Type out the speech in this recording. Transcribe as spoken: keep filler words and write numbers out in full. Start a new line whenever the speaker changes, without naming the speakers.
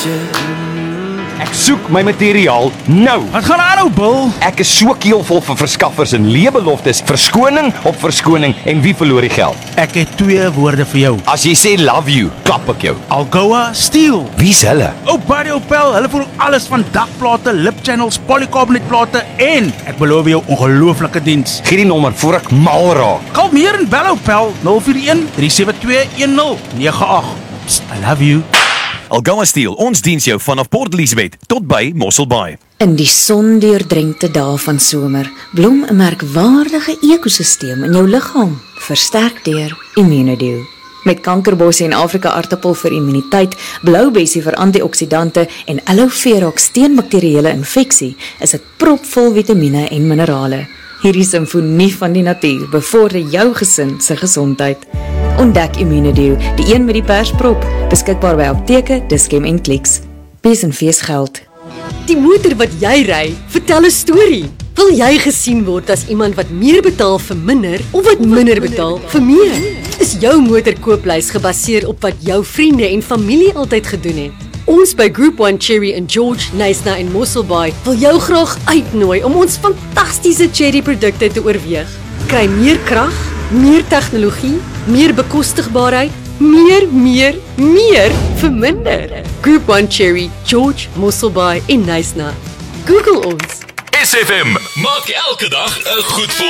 Ek soek my materiaal nou.
Wat gaan aan nou, Bill?
Ek is so keelvol van verskaffers en leebeloftes, verskoning op verskoning en wie verloor die geld?
Ek het twee woorde vir jou.
As jy sê love you, klap ek jou.
Algoa Steel.
Wie's hulle?
Oh, Buddy Opel, hulle voer alles van dakplate, lip channels, polycarbonate plate en ek beloof jou ongelooflike diens.
Gee die nommer voor ek mal raak.
Kalmeer en bel Opel nul vier een, drie sewe twee, een nul nege agt. Psst, I love you.
Algoa Steel, ons diens jou vanaf Port Elizabeth tot by Mossel Bay.
In die sondeurdrenkte dae van somer blom 'n merkwaardige ekosisteem in jou liggaam, versterk deur Immunodio. Met kankerbossie en Afrika aartappel vir immuniteit, bloubessie vir antioksidante en aloe vera teen bakterieële infeksie, is dit propvol vitamiene en minerale. Hierdie simfonie van die natuur bevorder jou gesin se gesondheid. Ontdek Immunodio, die een met die persprop, beskikbaar by apteke, Dischem en Clicks. Wees en fees geld.
Die motor wat jy ry, vertel 'n storie. Wil jy gesien word as iemand wat meer betaal vir minder of wat minder betaal vir meer? Is jou motorkooplys gebaseer op wat jou vriende en familie altyd gedoen het? Ons by Group one Cherry in George, Knysna en Mossel Bay wil jou graag uitnooi om ons fantastiese Cherry produkte te oorweeg. Kry meer krag, meer tegnologie, meer bekostigbaarheid, meer, meer, meer vir minder. Group one Cherry, George, Mossel Bay en Knysna. Google ons.
S F M maak elke dag 'n goed